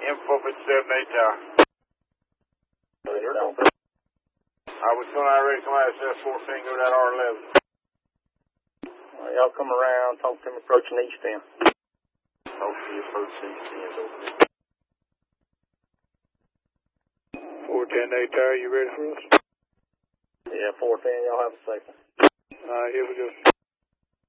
Info for 7-8 tower. I was going to already come out of S14, go to that R11. Y'all come around, talk to him approaching east end. Talk to you approaching east end over there. 410-8 tower, you ready for us? Yeah, 410, y'all have a second. All right, here we go.